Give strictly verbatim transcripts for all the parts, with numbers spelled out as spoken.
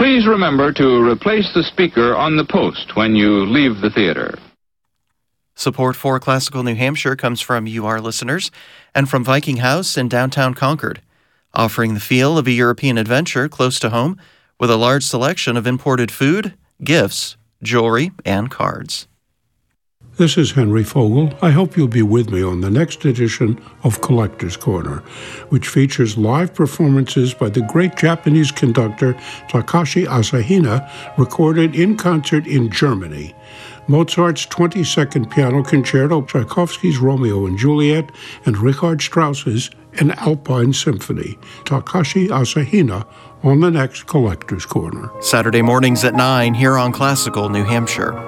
Please remember to replace the speaker on the post when you leave the theater. Support for Classical New Hampshire comes from you, our listeners, and from Viking House in downtown Concord, offering the feel of a European adventure close to home with a large selection of imported food, gifts, jewelry, and cards. This is Henry Fogel. I hope you'll be with me on the next edition of Collector's Corner, which features live performances by the great Japanese conductor Takashi Asahina, recorded in concert in Germany. Mozart's twenty-second Piano Concerto, Tchaikovsky's Romeo and Juliet, and Richard Strauss's An Alpine Symphony. Takashi Asahina on the next Collector's Corner. Saturday mornings at nine here on Classical New Hampshire.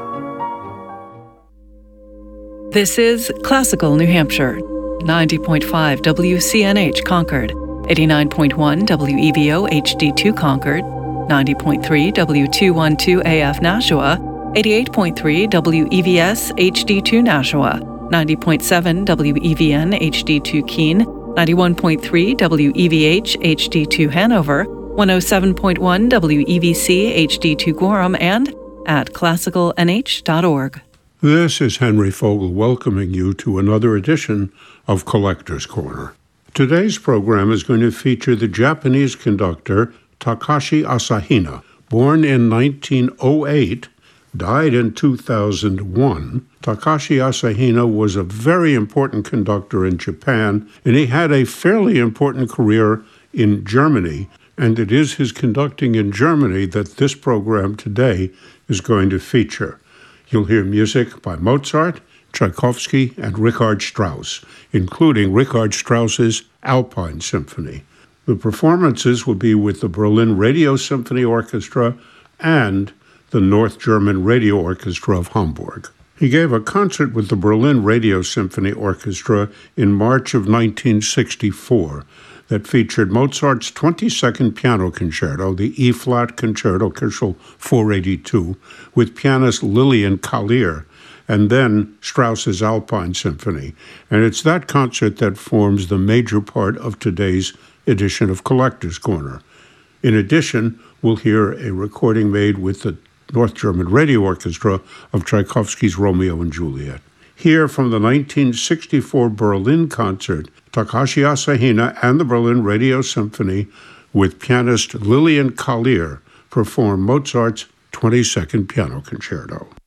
This is Classical New Hampshire, ninety point five W C N H Concord, eighty-nine point one W E V O H D two Concord, ninety point three W two twelve A F Nashua, eighty-eight point three W E V S H D two Nashua, ninety point seven W E V N H D two Keene, ninety-one point three W E V H H D two Hanover, one oh seven point one W E V C H D two Gorham, and at classical n h dot org. This is Henry Fogel welcoming you to another edition of Collector's Corner. Today's program is going to feature the Japanese conductor Takashi Asahina. Born in nineteen oh eight, died in two thousand one, Takashi Asahina was a very important conductor in Japan, and he had a fairly important career in Germany. And it is his conducting in Germany that this program today is going to feature. You'll hear music by Mozart, Tchaikovsky, and Richard Strauss, including Richard Strauss's Alpine Symphony. The performances will be with the Berlin Radio Symphony Orchestra and the North German Radio Orchestra of Hamburg. He gave a concert with the Berlin Radio Symphony Orchestra in March of nineteen sixty-four that featured Mozart's twenty-second Piano Concerto, the E-flat Concerto, Köchel four eighty-two, with pianist Lilian Kallier, and then Strauss's Alpine Symphony. And it's that concert that forms the major part of today's edition of Collector's Corner. In addition, we'll hear a recording made with the North German Radio Orchestra of Tchaikovsky's Romeo and Juliet. Here from the nineteen sixty-four Berlin concert, Takashi Asahina and the Berlin Radio Symphony with pianist Lilian Kallier perform Mozart's twenty-second Piano Concerto.